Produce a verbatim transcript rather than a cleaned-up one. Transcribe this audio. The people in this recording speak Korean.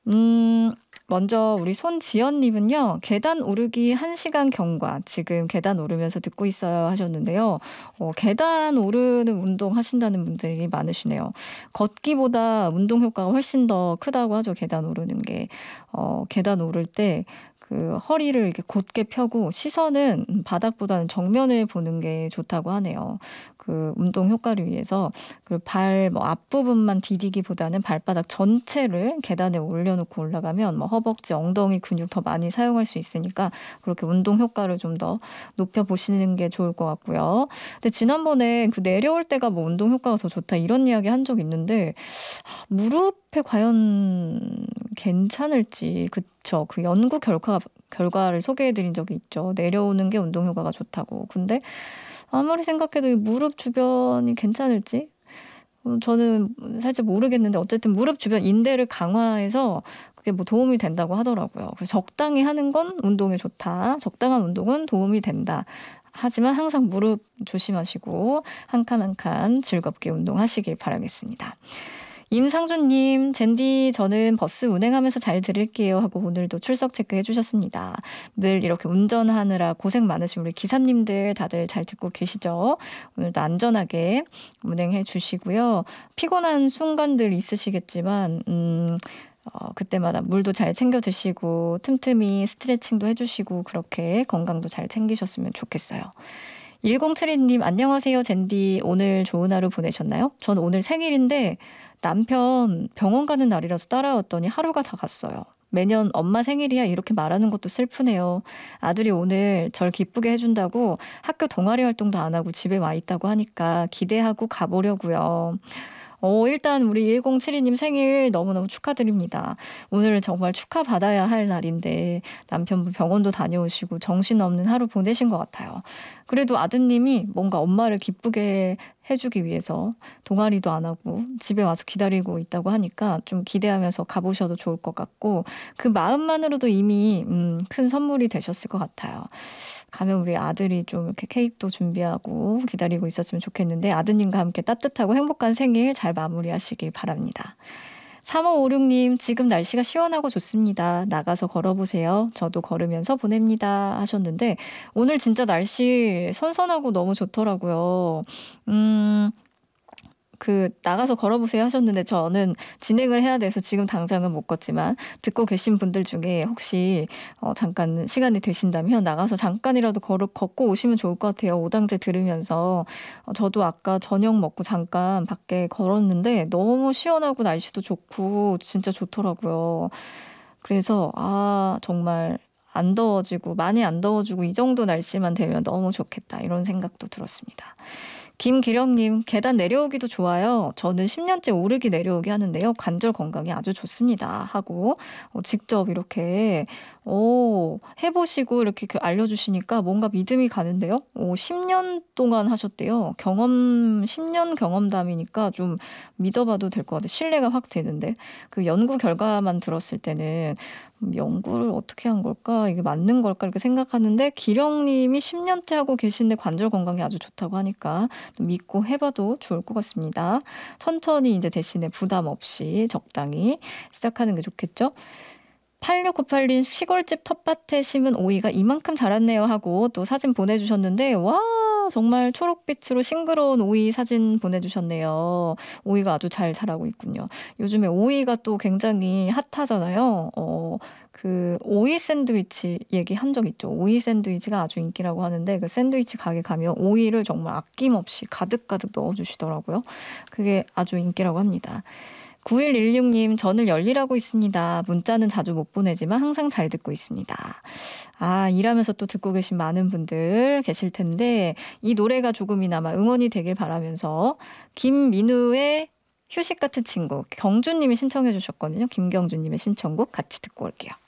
음 먼저 우리 손지연님은요. "계단 오르기 한 시간 경과. 지금 계단 오르면서 듣고 있어요." 하셨는데요. 어 계단 오르는 운동 하신다는 분들이 많으시네요. 걷기보다 운동 효과가 훨씬 더 크다고 하죠, 계단 오르는 게. 어 계단 오를 때 그 허리를 이렇게 곧게 펴고 시선은 음 바닥보다는 정면을 보는 게 좋다고 하네요. 그 운동 효과를 위해서 그 발 뭐 앞부분만 디디기보다는 발바닥 전체를 계단에 올려놓고 올라가면 뭐 허벅지, 엉덩이 근육 더 많이 사용할 수 있으니까 그렇게 운동 효과를 좀 더 높여 보시는 게 좋을 것 같고요. 근데 지난번에 그 "내려올 때가 뭐 운동 효과가 더 좋다." 이런 이야기 한 적 있는데 아 무릎에 과연 괜찮을지 그쵸. 그 연구 결과 결과를 소개해 드린 적이 있죠. 내려오는 게 운동 효과가 좋다고. 근데 아무리 생각해도 이 무릎 주변이 괜찮을지? 어 저는 살짝 모르겠는데 어쨌든 무릎 주변 인대를 강화해서 그게 뭐 도움이 된다고 하더라고요. 그래서 "적당히 하는 건 운동에 좋다. 적당한 운동은 도움이 된다. 하지만 항상 무릎 조심하시고 한 칸 한 칸 즐겁게 운동하시길 바라겠습니다." 임상준님 "젠디 저는 버스 운행하면서 잘 들을게요." 하고 오늘도 출석 체크해 주셨습니다. 늘 이렇게 운전하느라 고생 많으신 우리 기사님들 다들 잘 듣고 계시죠? 오늘도 안전하게 운행해 주시고요. 피곤한 순간들 있으시겠지만 음 어 그때마다 물도 잘 챙겨 드시고 틈틈이 스트레칭도 해 주시고 그렇게 건강도 잘 챙기셨으면 좋겠어요. 일공칠이님 "안녕하세요 젠디. 오늘 좋은 하루 보내셨나요? 전 오늘 생일인데 남편 병원 가는 날이라서 따라왔더니 하루가 다 갔어요. 매년 '엄마 생일이야.' 이렇게 말하는 것도 슬프네요. 아들이 오늘 절 기쁘게 해 준다고 학교 동아리 활동도 안 하고 집에 와 있다고 하니까 기대하고 가 보려고요." 어 일단 우리 일공칠이님 생일 너무너무 축하드립니다. 오늘은 정말 축하받아야 할 날인데 남편분 병원도 다녀오시고 정신없는 하루 보내신 것 같아요. 그래도 아드님이 뭔가 엄마를 기쁘게 해 주기 위해서 동아리도 안 하고 집에 와서 기다리고 있다고 하니까 좀 기대하면서 가 보셔도 좋을 것 같고 그 마음만으로도 이미 음 큰 선물이 되셨을 것 같아요. 가면 우리 아들이 좀 이렇게 케이크도 준비하고 기다리고 있었으면 좋겠는데 아드님과 함께 따뜻하고 행복한 생일 잘 마무리하시길 바랍니다. 삼오오육님 "지금 날씨가 시원하고 좋습니다. 나가서 걸어 보세요. 저도 걸으면서 보냅니다." 하셨는데 오늘 진짜 날씨 선선하고 너무 좋더라고요. 음 그 "나가서 걸어 보세요." 하셨는데 저는 진행을 해야 돼서 지금 당장은 못 걷지만 듣고 계신 분들 중에 혹시 어 잠깐 시간이 되신다면 나가서 잠깐이라도 걸어 걷고 오시면 좋을 것 같아요, 오당제 들으면서. 어 저도 아까 저녁 먹고 잠깐 밖에 걸었는데 너무 시원하고 날씨도 좋고 진짜 좋더라고요. 그래서 '아 정말 안 더워지고 많이 안 더워지고 이 정도 날씨만 되면 너무 좋겠다.' 이런 생각도 들었습니다. 김기령님 "계단 내려오기도 좋아요. 저는 십 년째 오르기 내려오기 하는데요. 관절 건강에 아주 좋습니다." 하고 어 직접 이렇게 어 해 보시고 이렇게 그 알려주시니까 뭔가 믿음이 가는데요. 어 십 년 동안 하셨대요. 경험 십 년 경험담이니까 좀 믿어 봐도 될 것 같아요. 신뢰가 확 되는데. 그 연구 결과만 들었을 때는 '음 연구를 어떻게 한 걸까? 이게 맞는 걸까?' 이렇게 생각하는데 기령님이 십 년째 하고 계신데 관절 건강에 아주 좋다고 하니까 좀 믿고 해 봐도 좋을 것 같습니다. 천천히 인제 대신에 부담 없이 적당히 시작하는 게 좋겠죠? 팔육구팔님 "시골집 텃밭에 심은 오이가 이만큼 자랐네요." 하고 또 사진 보내주셨는데 와 정말 초록빛으로 싱그러운 오이 사진 보내주셨네요. 오이가 아주 잘 자라고 있군요. 요즘에 오이가 또 굉장히 핫하잖아요. 어 그 오이 샌드위치 얘기한 적 있죠. 오이 샌드위치가 아주 인기라고 하는데 그 샌드위치 가게 가면 오이를 정말 아낌없이 가득가득 넣어 주시더라고요. 그게 아주 인기라고 합니다. 구일일육님 "저는 열일하고 있습니다. 문자는 자주 못 보내지만 항상 잘 듣고 있습니다." 아 일하면서 또 듣고 계신 많은 분들 계실 텐데 이 노래가 조금이나마 응원이 되길 바라면서 김민우의 휴식 같은 친구 경주님이 신청해 주셨거든요. 김경주님의 신청곡 같이 듣고 올게요.